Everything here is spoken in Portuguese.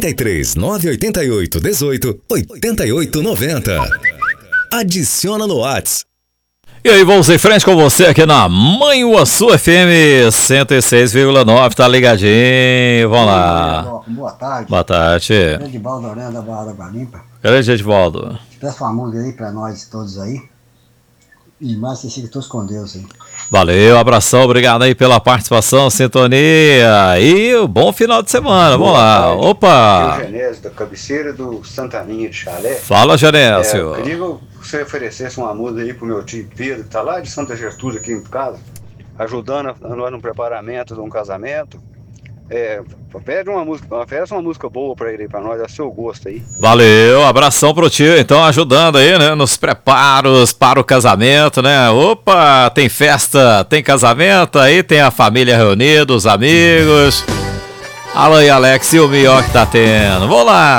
33 988 18 88 90. Adiciona no WhatsApp. E aí, vamos em frente com você aqui na Manhuaçu FM 106,9, tá ligadinho, vamos lá. Boa tarde. Boa tarde. Edivaldo Orlando da Barra da Água Limpa. Grande Edivaldo. Peço uma música aí pra nós todos aí. E mais vocês fiquem todos com Deus aí. Valeu, abração, obrigado aí pela participação, sintonia e bom final de semana, vamos lá. Tarde. Opa! Eu, Genésio, da cabeceira do Santaninha de Chalé. Fala, Genésio. Eu queria que você oferecesse uma música aí pro meu tio Pedro, que tá lá de Santa Gertrude aqui em casa, ajudando a nós no preparamento de um casamento. Pede uma música, oferece uma música boa pra ele aí, pra nós, a seu gosto aí. Valeu, abração pro tio, então ajudando aí, né, nos preparos para o casamento, né? Opa, tem festa, tem casamento, aí tem a família reunida, os amigos. Alan e Alex, e o melhor que tá tendo. Vamos lá!